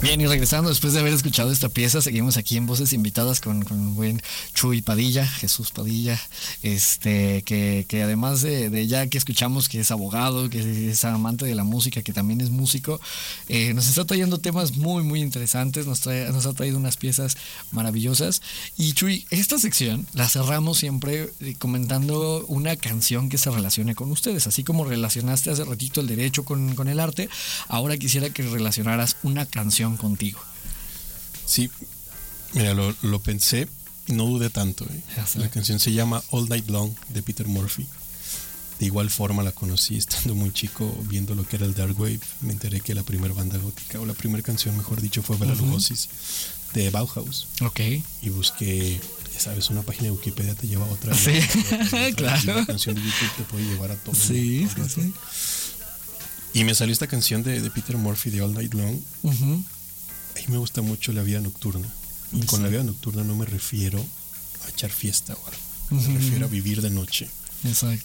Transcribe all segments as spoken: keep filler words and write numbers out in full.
Bien, y regresando después de haber escuchado esta pieza, seguimos aquí en Voces Invitadas con, con el buen Chuy Padilla, Jesús Padilla, este, que, que además de, de ya que escuchamos que es abogado, que es amante de la música, que también es músico, eh, nos está trayendo temas muy, muy interesantes, nos, trae, nos ha traído unas piezas maravillosas. Y Chuy, esta sección la cerramos siempre comentando una canción que se relacione con ustedes, así como relacionaste hace ratito el derecho con, con el arte, ahora quisiera que relacionaras una canción contigo. Sí, mira, lo, lo pensé y no dudé tanto. ¿eh? La canción se llama All Night Long de Peter Murphy. De igual forma la conocí estando muy chico, viendo lo que era el Dark Wave. Me enteré que la primera banda gótica, o la primera canción, mejor dicho, fue Bela Lugosis, uh-huh. de Bauhaus. Ok. Y busqué, ya sabes, una página de Wikipedia te lleva a otra. Sí, otra, otra, claro. Una canción de YouTube te puede llevar a todo. Sí, todo sí, sí. Y me salió esta canción de, de Peter Murphy de All Night Long. Uh-huh. A mí me gusta mucho la vida nocturna. Y sí. Con la vida nocturna no me refiero a echar fiesta o algo. Uh-huh. Me refiero a vivir de noche. Exacto.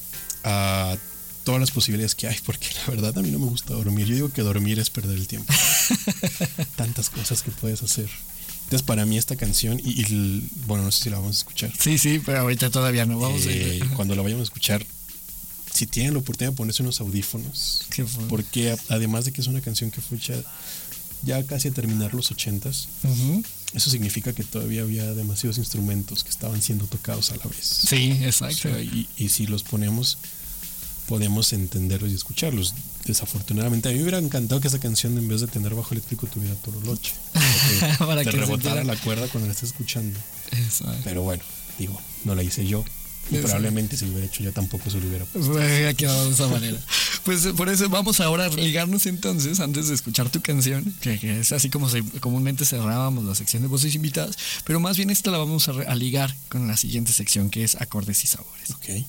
A todas las posibilidades que hay, porque la verdad a mí no me gusta dormir. Yo digo que dormir es perder el tiempo. Tantas cosas que puedes hacer. Entonces para mí esta canción, y, y bueno, no sé si la vamos a escuchar. Sí, sí, pero ahorita todavía no. Vamos eh, a ir. Cuando la vayamos a escuchar, si tienen la oportunidad de ponerse unos audífonos, porque además de que es una canción que fue hecha ya casi a terminar los ochentas, uh-huh. eso significa que todavía había demasiados instrumentos que estaban siendo tocados a la vez. Sí, exacto. O sea, y, y si los ponemos, podemos entenderlos y escucharlos. Desafortunadamente, a mí me hubiera encantado que esa canción, en vez de tener bajo eléctrico, tuviera toroloche. Para que Para te que rebotara la cuerda cuando la estés escuchando. Exacto. Pero bueno, digo, no la hice yo. Y Exacto. probablemente si lo hubiera hecho yo tampoco se lo hubiera puesto. Pues hubiera quedado de esa manera. Pues por eso vamos ahora a ligarnos entonces, antes de escuchar tu canción, que, que es así como se, comúnmente cerrábamos la sección de Voces Invitadas, pero más bien esta la vamos a, a ligar con la siguiente sección, que es Acordes y Sabores. Ok.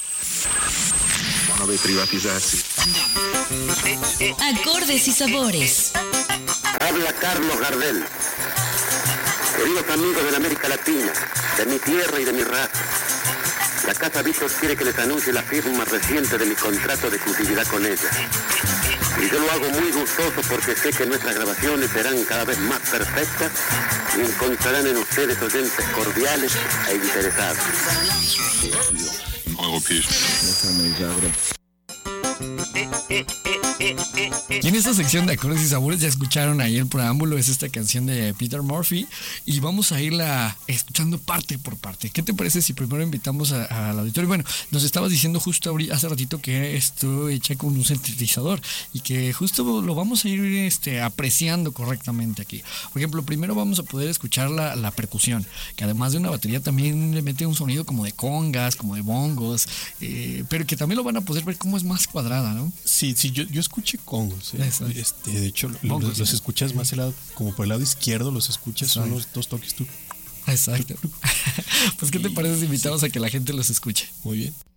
Acordes y Sabores. Habla Carlos Gardel. Queridos amigos de la América Latina, de mi tierra y de mi raza, la Casa Víctor quiere que les anuncie la firma reciente de mi contrato de exclusividad con ella. Y yo lo hago muy gustoso porque sé que nuestras grabaciones serán cada vez más perfectas y encontrarán en ustedes oyentes cordiales e interesados. Y en esta sección de Acordes y Sabores ya escucharon ahí el preámbulo, es esta canción de Peter Murphy y vamos a irla escuchando parte por parte. ¿Qué te parece si primero invitamos al auditorio? Bueno, nos estabas diciendo justo hace ratito que esto hecha con un sintetizador y que justo lo vamos a ir este, apreciando correctamente aquí. Por ejemplo, primero vamos a poder escuchar la, la percusión, que además de una batería también le mete un sonido como de congas, como de bongos, eh, pero que también lo van a poder ver cómo es más cuadrada, ¿no? Sí, sí, yo, yo escuché congos. ¿eh? Este, de hecho, bongos, los, los sí. escuchas más el lado, como por el lado izquierdo, los escuchas, Exacto. son los dos toques tú. Exacto. Pues, ¿qué te parece si invitamos sí. a que la gente los escuche? Muy bien.